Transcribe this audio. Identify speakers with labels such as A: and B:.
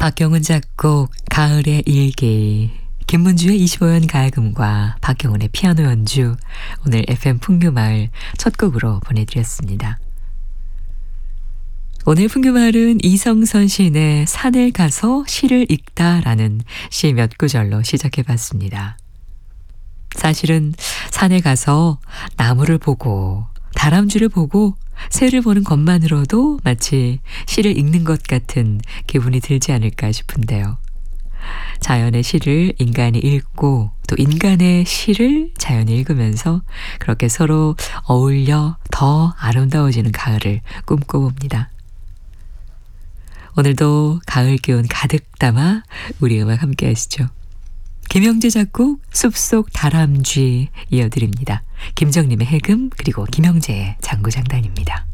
A: 박경훈 작곡 가을의 일기, 김문주의 25연 가야금과 박경훈의 피아노 연주, 오늘 FM 풍류마을 첫 곡으로 보내드렸습니다. 오늘 풍류마을은 이성선 시인의 산에 가서 시를 읽다라는 시 몇 구절로 시작해봤습니다. 사실은 산에 가서 나무를 보고 다람쥐를 보고 새를 보는 것만으로도 마치 시를 읽는 것 같은 기분이 들지 않을까 싶은데요. 자연의 시를 인간이 읽고 또 인간의 시를 자연이 읽으면서 그렇게 서로 어울려 더 아름다워지는 가을을 꿈꿔봅니다. 오늘도 가을 기운 가득 담아 우리 음악 함께 하시죠. 김영재 작곡 숲속 다람쥐 이어드립니다. 김정림의 해금 그리고 김영재의 장구장단입니다.